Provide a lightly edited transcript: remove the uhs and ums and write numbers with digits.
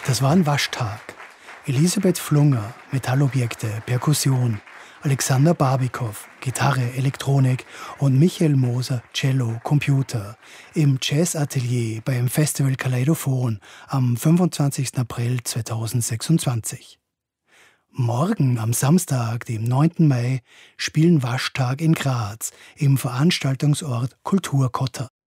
Das war ein Waschtag. Elisabeth Flunger, Metallobjekte, Perkussion, Alexander Barbikow, Gitarre, Elektronik und Michael Moser, Cello, Computer im Jazzatelier beim Festival Kaleidophon am 25. April 2026. Morgen am Samstag, dem 9. Mai, spielen Waschtag in Graz im Veranstaltungsort Kulturkotter.